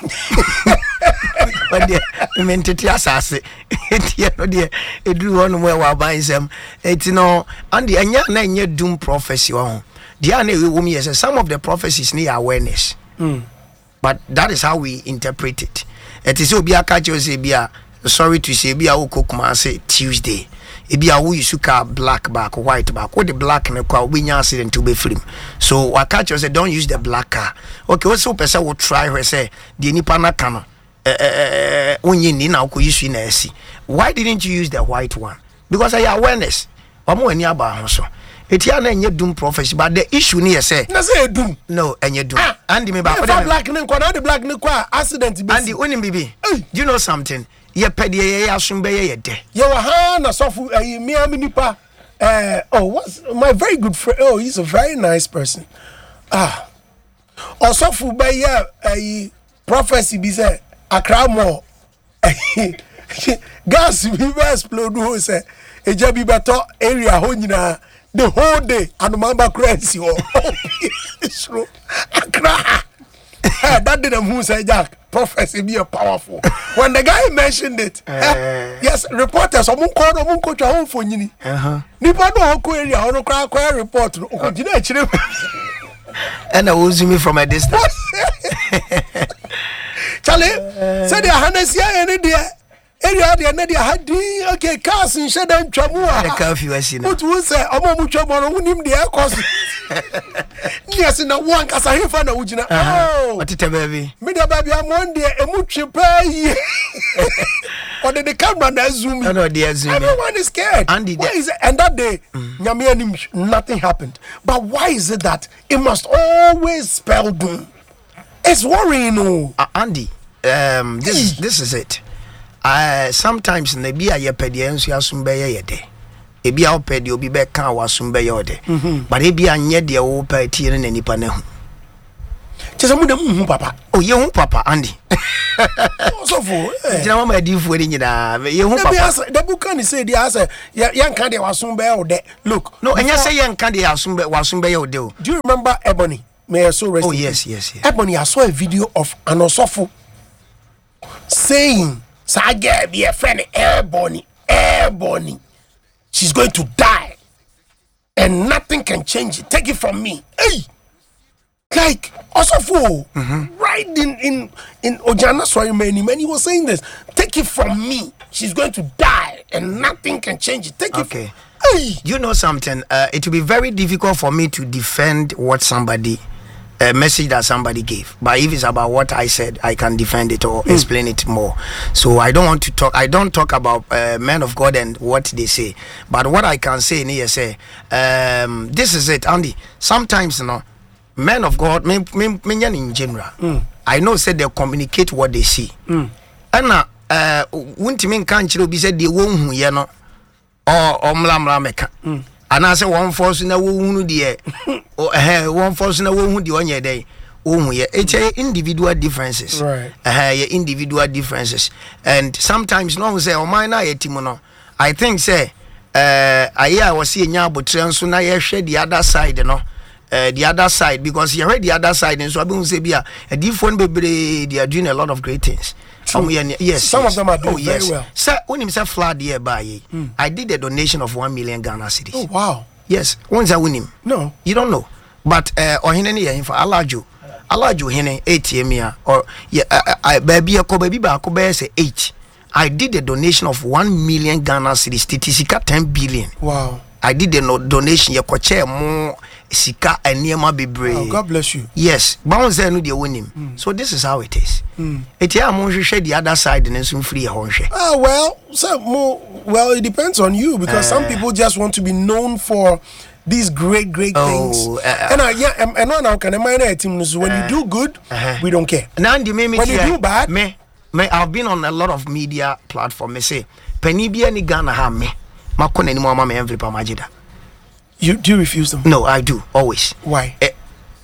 But the mentity asase enti no de eduru hono mo wa ban sem enti no and the anya na nya doom prophecy ho dia na we wo me say some of the prophecies need awareness mm. But that is how we interpret it. It is obi aka che say bia sorry to say bia wo kokuma say Tuesday e bia wo yusuka black back white back what the black na kwa we nya accident to be film so waka che say don't use the black car okay what so person will try we say the nipa na kana eh onye ni na ko use na asi why didn't you use the white one because I awareness omo ani aba ho so etia na enye doom prophecy but the issue ni say na say doom no enye doom ah, and me ba for the black ni ko na the black ni kwa accident be and the onim bibi do you know something ye pede ye asumbe ye ye de ye wa ha na sofu eh me am nipa eh oh what's my very good friend oh he's a very nice person ah osofu be ye eh prophecy be say Accra more gas be explode ho say eja bi beto area ho nyina the whole day and mamba crazy ho so Accra that didn't who say Jack prophecy be powerful when the guy mentioned it uh, eh, yes reporters omun call omun coach home for nyini uh-huh nipa no ko area ho kra kra report no ko gina chire and I was me from a distance Charlie, uh, say the Hanesia any dear area de na de hadi okay cars in shedan twamua the curfew asi na what we say omo mu twamo no unim de cause yes na one kasa hefa na ugina oh what it baby me de baby am one de emu twipa yi or the camera na zoom no no they zoom everyone is scared and the, is it? And that day nyame anim nothing happened, but why is it that it must always spell doom? It's worrying. No uh, Andy, um this this is it. Uh, sometimes na bia ye pede enso asum be ye de e bia o pede obi be kan wasum be ye ode but e bia nye de wo pa tie na nipa na hu chese mu de mu papa oh ye hu papa Andy so for jina mama di fu eri nyina ye hu papa the book can say dia say yan kan de wasum be ye ode look no enya say yan kan de asum be wasum be ye ode. Do you remember Ebony? May I so rest? Oh yes yes yes. Ebony, I saw a video of an osofo saying Saga be a friend, Ebony, Ebony. She's going to die, and nothing can change it. Take it from me. Hey, like Osofo, mm-hmm. right in in in Ojana sorry many many was saying this. Take it from me. She's going to die, and nothing can change it. Take okay. it. From, hey, you know something? Uh, it will be very difficult for me to defend what somebody. A message that somebody gave, but if it's about what I said, I can defend it or mm. explain it more. So I don't want to talk. I don't talk about uh, men of God and what they say, but what I can say in here say, um, this is it, Andy. Sometimes, you know, men of God, me, me, me in general, mm. I know say they communicate what they see. Mm. And now, uh, wunti men can't chilo be said they won't you know, or or mla mla meka. Mm. And I say one force na wo hunu de eh one force na wo hunu de onye dey ohun ye it's individual differences right eh individual differences and sometimes no say o man na yetimo no I think say eh aye I was see nya abotre nso na ye hwe the other side no uh, the other side because you heard the other side and so I be say bia a different bebre they are doing a lot of great things. Um, yes, some yes. of them are doing oh, yes. very well. Sir, when himself flood here by mm. I did a donation of one million Ghana cedis. Oh wow! Yes, once I win him. No, you don't know. But uh, or hene here for Alaju, Alaju hene eight year or yeah, I baby a baby ba ko say eight. I did a donation of one million Ghana cedis. Titisika ten billion. Wow! I did a no donation. You could share more. Sika and Niema Bibre. Oh, God bless you. Yes, bounce there no dey win him. Mm. So this is how it is. Mm. It ya mo share the other side and some free honche. Ah well, so more well it depends on you because uh, some people just want to be known for these great great oh, things. Uh, and I yeah and now can I mind team so when uh, you do good, uh-huh. we don't care. Now the me when you do bad, me me I've been on a lot of media platform. Me say penny bia ni Ghana ha me. Makona ni mo ma me envelope majida. You do you refuse them? No, I do always. Why? Uh,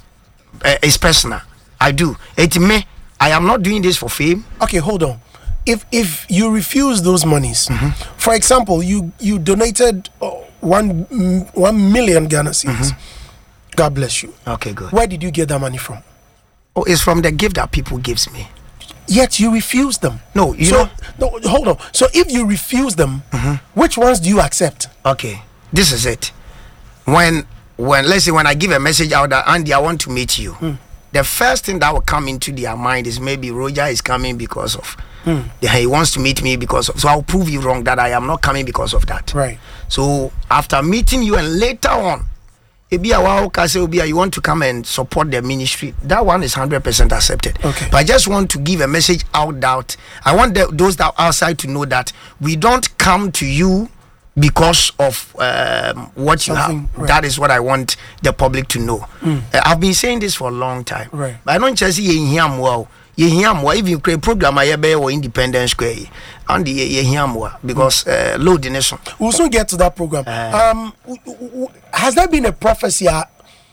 uh, it's personal. I do. It's me. I am not doing this for fame. Okay, hold on. If if you refuse those monies, mm-hmm. for example, you you donated uh, one mm, one million Ghana cedis. Mm-hmm. God bless you. Okay, good. Where did you get that money from? Oh, it's from the gift that people gives me. Yet you refuse them. No, you so, know. No, hold on. So if you refuse them, mm-hmm. which ones do you accept? Okay, this is it. When, when let's say when I give a message out that Andy, I want to meet you, mm. the first thing that will come into their mind is maybe Roger is coming because of mm. he wants to meet me because of. So I'll prove you wrong that I am not coming because of that. Right. So after meeting you and later on, maybe a while you want to come and support the ministry. That one is hundred percent accepted. Okay. But I just want to give a message out that I want the, those that are outside to know that we don't come to you because of um, what you Something, have. Right. That is what I want the public to know. Mm. Uh, I've been saying this for a long time. Right. But I don't just say you hear more. You hear more. If you create program, I be or Independence Square, and you hear more because uh, load the nation. We'll soon get to that program. Uh, um, w- w- w- has there been a prophecy? Uh,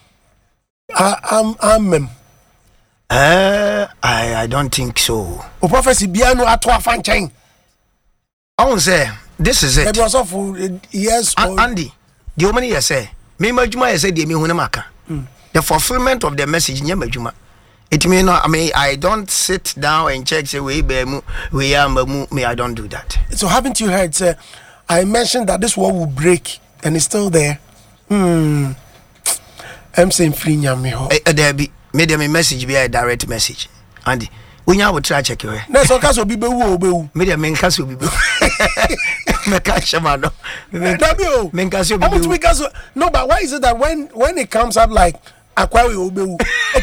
um, um, uh, I I don't think so. A prophecy biano atwa fancheng. I won't say. This is it. Yes, A- Andy. The woman you say, me majuma you say the me hunamaka. The fulfillment of the message nye majuma. It may not. I mean, I don't sit down and check say we be we are me. I don't do that. So haven't you heard? Say, I mentioned that this wall will break and it's still there. Hmm. I'm saying free nyame ho. There be made them a message be a direct message, Andy. Unya wo try check we. Na so ka so bi bewu o bewu. Me dey menka so bi bewu. Me ka shema no. Dabio. Menka so bi bewu. No, but why is it that when when it comes up like Akwawi o bewu?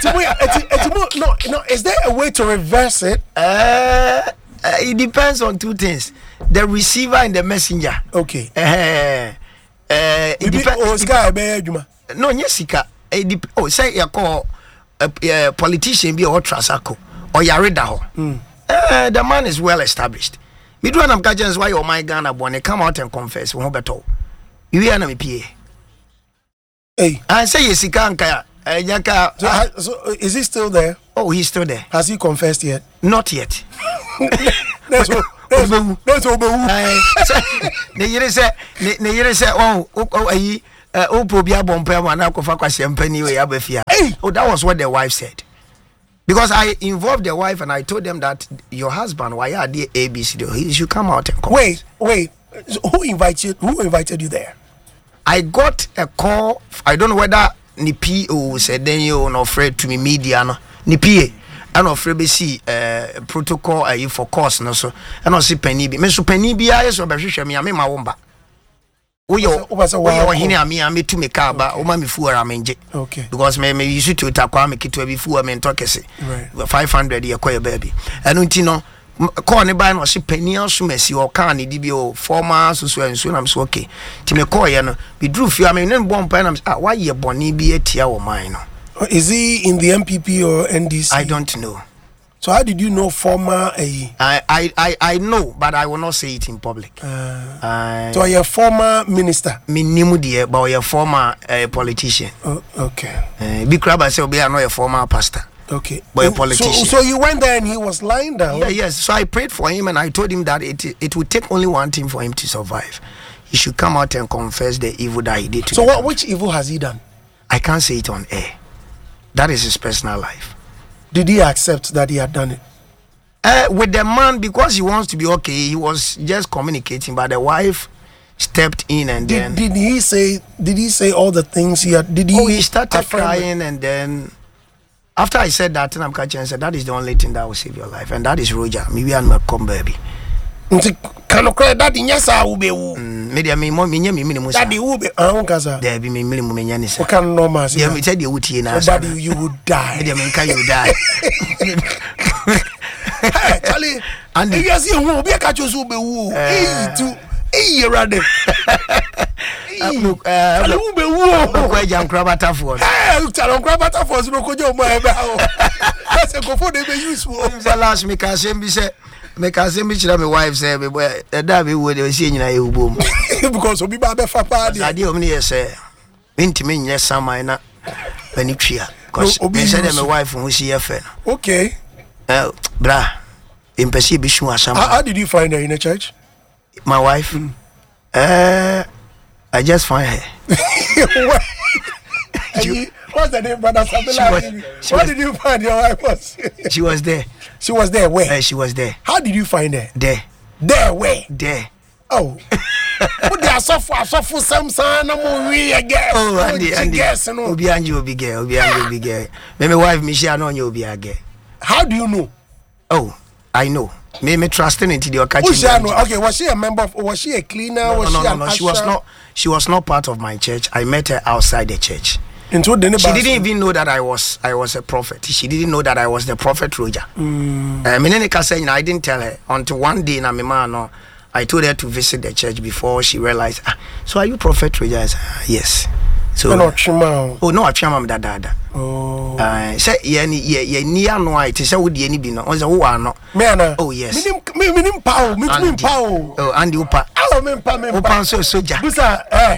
No, no, is there a way to reverse it? Uh, uh it depends on two things. The receiver and the messenger. Okay. Uh, uh it depends. Oh, sky be adwuma. No, nyesika. Oh, say you call a politician be or trasako or yarida ho. Mm. Uh, the man is well established. Me do am catch why your my Ghana born come out and confess who better. You hear na me P A. Hey, I say yesika anka nyaka. So, uh, so uh, is he still there? Oh, he's still there. Has he confessed yet? Not yet. That's what that's what ne yire say ne yire say oh oh ayi oh probia bompa ma na kofa kwase mpani we abafia. Oh, that was what the wife said. Because I involved the wife and I told them that your husband, why are they A B C D, he should come out and come. Wait, wait. So who invited who invited you there? I got a call. I don't know whether ni P O said then you no afraid to me media no ni P A. And afraid be see uh protocol uh, for course no so. And I see penny be. Me so penny be I so be hwehwe me am ma womba. Oyo oyo hini ami ami to me car ba o ma me fu ara menje. Okay. Because me me used to takwa me kitwa bi fu me ntokese. Right. five hundred ye koye baby. Enu nti no call ne buy no she penny so mesi o kan ne di bi o former so so enso na so okay. Ti me call ye no be drew fi am ne bomb pa na ah why ye boni bi atia wo man no. Is he in the M P P or N D C? I don't know. So how did you know former A? I I I I know, but I will not say it in public. Uh, uh, so you're a former minister? Me nimu die, but you're a former uh, politician. Oh, okay. Uh, Big Crab I say be not a former pastor. Okay. But and a politician. So, so you went there and he was lying down? Yeah, yes. So I prayed for him and I told him that it it would take only one thing for him to survive. He should come out and confess the evil that he did to So what, which evil has he done? I can't say it on air. That is his personal life. Did he accept that he had done it? Uh, with the man, because he wants to be okay, he was just communicating, but the wife stepped in and did, then... Did he say Did he say all the things he had... Did he oh, he started crying and then... After I said that, I'm catching and said, that is the only thing that will save your life. And that is Roger. Maybe I'm not come, baby. Can you cry that in yes, I will be. Maybe I mean, mommy, me, me, me, Daddy will be. I don't care. There be me, me, me, me, what can no man say? Yeah, me tell you what you know. Daddy, you would die. Maybe I mean, can you die? Hey, Charlie. And if you see who will be a catch you, so be who. Hey, to hey, rather. Look, uh, look, be who? Where jam crabata for? Hey, look, jam crabata for. No, could you my that's a go for they be useful. The last me can say, me say. Make us say me chira my wife say me boy that be we dey see nyina e ubom because obi ba be fa pa dey ade omni say intimi nyɛ saman na bani twia because me say my wife who see efe no okay eh bra impesi bi shu asama. How did you find her in a church? My wife mm. uh I just find her. you, what's the name, brother? Something like was, what did you find your wife was? She was there. She was there where? Uh, she was there. How did you find her? There. There where? There. Oh. But they are so far, so for some son, no more we again. Oh, Andy, Andy. Guess, no. Obi Angie will be gay. Obi Angie will be gay. My wife, Michelle, know you will be a gay. How do you know? Oh, I know. Me me trusting into the catching. Okay, was she a member of, was she a cleaner? No, was no, she no, an no, no. She usher? was not. She was not part of my church. I met her outside the church. Into the she didn't even know that I was I was a prophet. She didn't know that I was the prophet Roger. Mm. Uh, I didn't tell her until one day. Na me man, I told her to visit the church before she realized. Ah, so are you prophet Roger? I said, ah, yes. So no, chima. Oh no, chima da da da. Oh. Uh, say yeah ni yeah yeah ni ano I. Te say wo die ni bi no. On say wo ano. Me ana. Oh yes. Me me me nim power. Me nim power. Oh Andy upa. Oh me pa me pa. Upa so soja. Busa eh.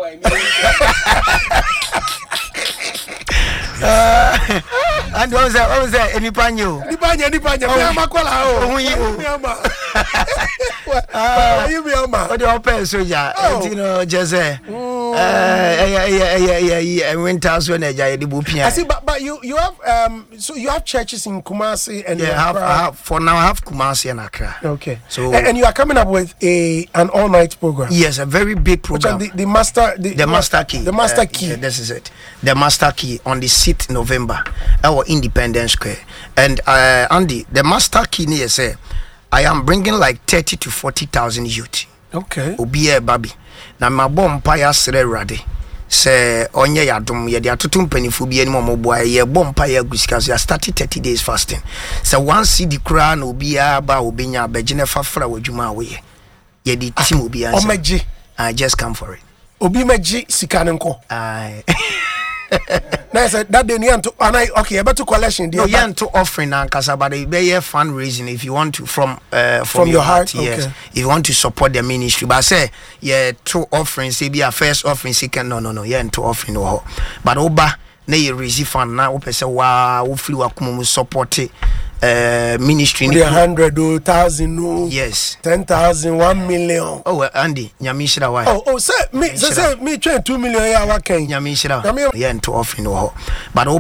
And what was that? What was that? Any panyo? Any panyo? Any panyo? Me ama kola o. Me ama. Ah, you me ama. What the open soja? You know, just eh. no. Uh, yeah, yeah, yeah, yeah, yeah. Winter so na ja de bopia. I see, but but you you have um so you have churches in Kumasi and yeah, I have, I have for now I have Kumasi and Accra. Okay. So and, and you are coming up with a an all night program. Yes, a very big program. The, the master the, the master key. The master uh, key. Yeah, this is it. The master key on the sixth of November, our Independence Square. And uh, Andy, the master key near say I am bringing like thirty to forty thousand youth. Okay. Obi e baby. Na my bomb paya sere rade. Se onye yadom ye de atoto mpanifo bi anim omoboa ye bomb paya gusika so started thirty days fasting. Se one see the crown obi aba obenya abegine fafra wadwuma awe ye de team obi answer. Omeji. I just come for it. Obi meji sika nko. Aye. Now said that day to and I okay about to collection no yeah to offering and kasabada be a fundraising if you want to from uh from, from your, your heart, heart yes okay. If you want to support the ministry but say yeah two offerings say be a first offering second no no no yeah to offering no but oba na you receive fund na opese wa wo free wa kuma support uh ministry one hundred or one thousand no yes ten thousand one million oh well, Andy nyami shira why oh oh say me say say me twenty two million ya wa kan nyami shira yeah to offering no but